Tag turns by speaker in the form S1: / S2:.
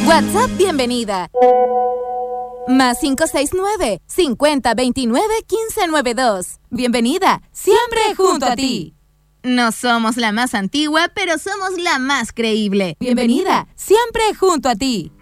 S1: WhatsApp bienvenida. Más 569-5029-1592. Bienvenida, siempre junto a ti. No somos la más antigua, pero somos la más creíble. Bienvenida, siempre junto a ti.